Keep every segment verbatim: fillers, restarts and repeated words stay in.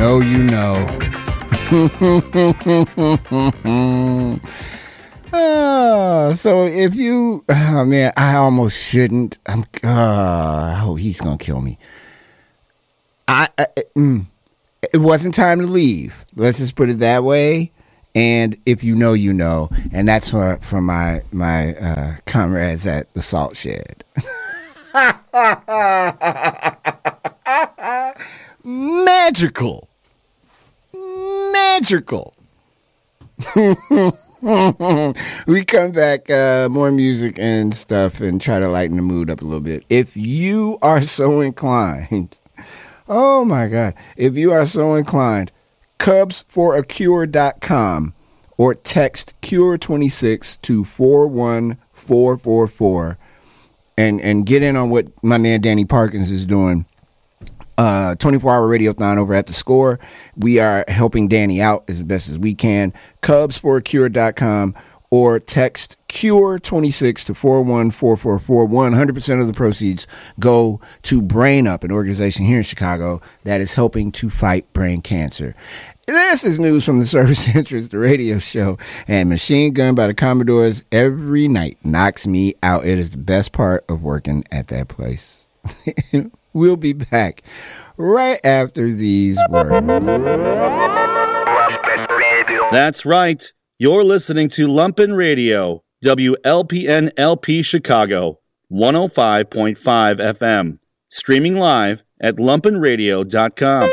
know, you know. uh, so if you, oh man, I almost shouldn't. I'm. Uh, oh, he's gonna kill me. I. I mm, it wasn't time to leave. Let's just put it that way. And if you know, you know, and that's for for my my uh, comrades at the Salt Shed. Magical. Magical. We come back, uh, more music and stuff, and try to lighten the mood up a little bit. If you are so inclined, oh my God, if you are so inclined, cubs for a cure dot com or text cure twenty-six to four one four four four and, and get in on what my man Danny Parkins is doing. Uh, twenty-four hour radiothon over at the Score. We are helping Danny out as best as we can. cubs for a cure dot com or text cure twenty-six to four one four four four. one hundred percent of the proceeds go to Brain Up, an organization here in Chicago that is helping to fight brain cancer. This is news from the Service Entrance, the radio show, and Machine Gun by the Commodores every night knocks me out. It is the best part of working at that place. We'll be back right after these words. That's right. You're listening to Lumpin' Radio, W L P N L P Chicago, one oh five point five F M. Streaming live at lumpin radio dot com.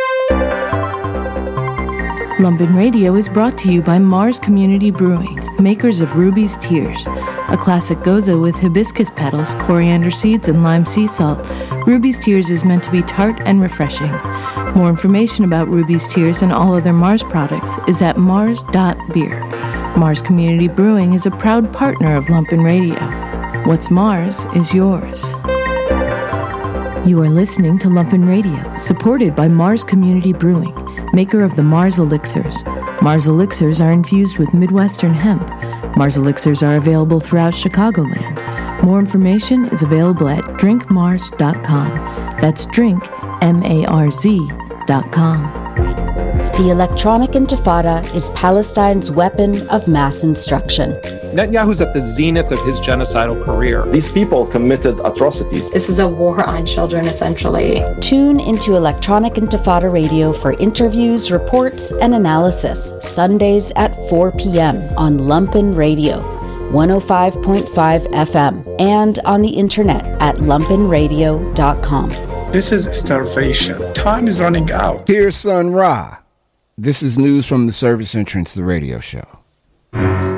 Lumpin' Radio is brought to you by Mars Community Brewing, makers of Ruby's Tears, a classic goza with hibiscus petals, coriander seeds, and lime sea salt. Ruby's Tears is meant to be tart and refreshing. More information about Ruby's Tears and all other Mars products is at mars dot beer. Mars Community Brewing is a proud partner of Lumpin' Radio. What's Mars is yours. You are listening to Lumpin' Radio, supported by Mars Community Brewing, maker of the Mars Elixirs. Mars Elixirs are infused with Midwestern hemp. Mars Elixirs are available throughout Chicagoland. More information is available at drink mars dot com. That's drink, M A R Z, dot com. The electronic intifada is Palestine's weapon of mass instruction. Netanyahu's at the zenith of his genocidal career. These people committed atrocities. This is a war on children, essentially. Tune into Electronic Intifada Radio for interviews, reports, and analysis. Sundays at four p.m. on Lumpin' Radio, one oh five point five F M, and on the internet at lumpin radio dot com. This is starvation. Time is running out. Here's Sun Ra. This is news from the Service Entrance, the radio show.